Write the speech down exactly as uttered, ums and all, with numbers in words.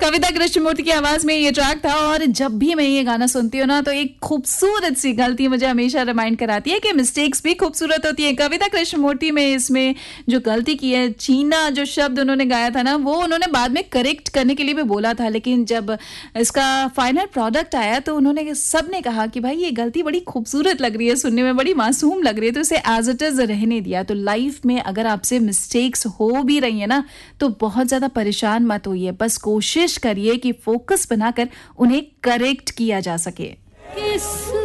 कविता कृष्णमूर्ति की आवाज में ये ट्रैक था और जब भी मैं ये गाना सुनती हूँ ना तो एक खूबसूरत सी गलती मुझे हमेशा रिमाइंड कराती है कि मिस्टेक्स भी खूबसूरत होती है। कविता कृष्णमूर्ति में इसमें जो गलती की है, चीना जो शब्द उन्होंने गाया था ना वो उन्होंने बाद में करेक्ट करने के लिए भी बोला था, लेकिन जब इसका फाइनल प्रोडक्ट आया तो उन्होंने सबने कहा कि भाई ये गलती बड़ी खूबसूरत लग रही है, सुनने में बड़ी मासूम लग रही है, तो इसे एज इट इज रहने दिया। तो लाइफ में अगर आपसे मिस्टेक्स हो भी रही है ना तो बहुत ज्यादा परेशान मत होइए, बस कोशिश करिए कि फोकस बनाकर उन्हें करेक्ट किया जा सके।